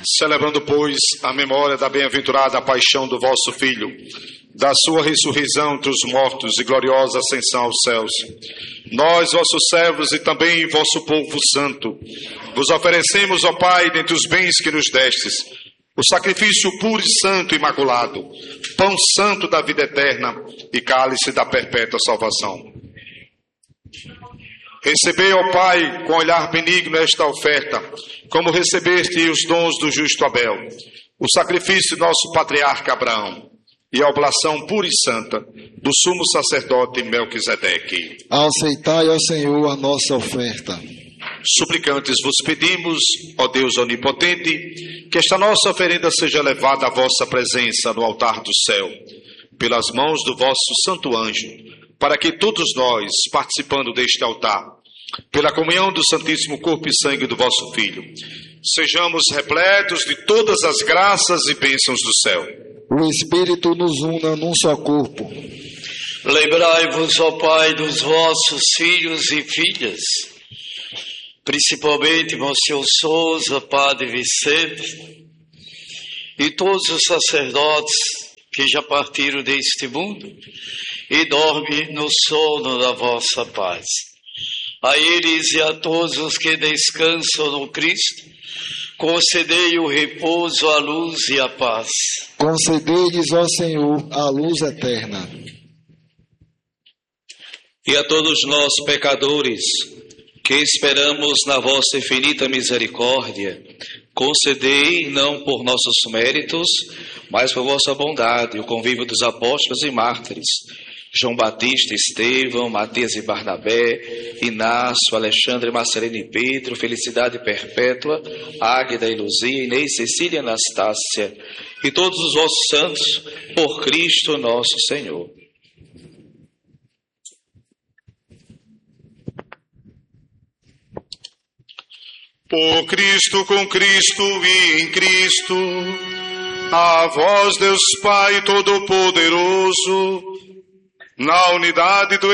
Celebrando, pois, a memória da bem-aventurada paixão do vosso Filho, da sua ressurreição entre os mortos e gloriosa ascensão aos céus, nós, vossos servos e também vosso povo santo, vos oferecemos, ó Pai, dentre os bens que nos destes, o sacrifício puro e santo e imaculado, pão santo da vida eterna e cálice da perpétua salvação. Recebei, ó Pai, com olhar benigno esta oferta, como recebeste os dons do justo Abel, o sacrifício do nosso patriarca Abraão e a oblação pura e santa do sumo sacerdote Melquisedeque. Aceitai, ó Senhor, a nossa oferta. Suplicantes vos pedimos, ó Deus onipotente, que esta nossa oferenda seja levada à vossa presença no altar do céu, pelas mãos do vosso santo anjo, para que todos nós, participando deste altar, pela comunhão do santíssimo corpo e sangue do vosso Filho, sejamos repletos de todas as graças e bênçãos do céu. O Espírito nos una num só corpo. Lembrai-vos, ó Pai, dos vossos filhos e filhas, principalmente Monsenhor Souza, Padre Vicente, e todos os sacerdotes que já partiram deste mundo e dormem no sono da vossa paz. A eles e a todos os que descansam no Cristo, concedei o repouso, a luz e a paz. Concedei-lhes, ó Senhor, a luz eterna. E a todos nós, pecadores, que esperamos na vossa infinita misericórdia, concedei, não por nossos méritos, mas por vossa bondade, o convívio dos apóstolos e mártires, João Batista, Estevão, Matias e Barnabé, Inácio, Alexandre, Marcelino e Pedro, Felicidade Perpétua, Águeda e Luzia, Inês, Cecília e Anastácia, e todos os vossos santos, por Cristo nosso Senhor. Por Cristo, com Cristo e em Cristo, a vós, Deus Pai Todo-Poderoso, na unidade do